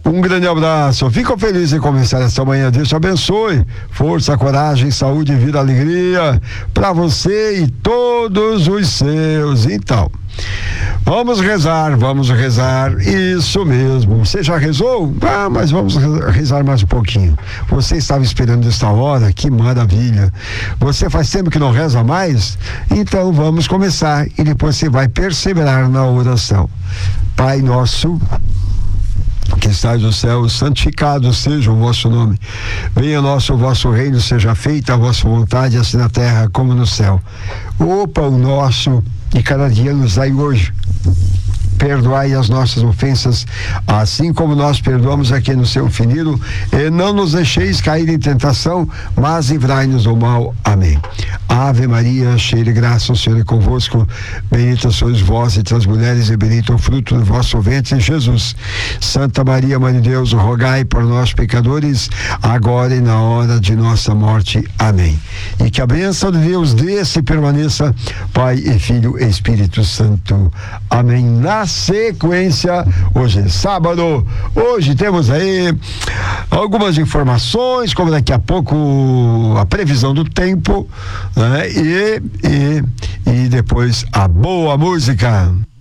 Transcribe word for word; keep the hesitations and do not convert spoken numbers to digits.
Um grande abraço. Fico feliz em começar esta manhã. Deus te abençoe. Força, coragem, saúde, vida, alegria para você e todos os seus. Então, vamos rezar, vamos rezar. Isso mesmo. Você já rezou? Ah, mas vamos rezar mais um pouquinho. Você estava esperando esta hora? Que maravilha. Você faz tempo que não reza mais? Então vamos começar e depois você vai perseverar na oração. Pai nosso que estais no céu, santificado seja o vosso nome. Venha nosso o vosso reino, seja feita a vossa vontade, assim na terra como no céu. O pão nosso de cada dia nos dai hoje. Perdoai as nossas ofensas, assim como nós perdoamos a quem nos tem ofendido, e não nos deixeis cair em tentação, mas livrai-nos do mal. Amém. Ave Maria, cheia de graça, o Senhor é convosco, bendita sois vós entre as mulheres, e bendito é o fruto do vosso ventre, Jesus. Santa Maria, Mãe de Deus, rogai por nós, pecadores, agora e na hora de nossa morte. Amém. E que a bênção de Deus desça e permaneça, Pai e Filho e Espírito Santo. Amém. Na sequência, hoje é sábado, hoje temos aí algumas informações, como daqui a pouco a previsão do tempo, né? e, e, e depois a boa música.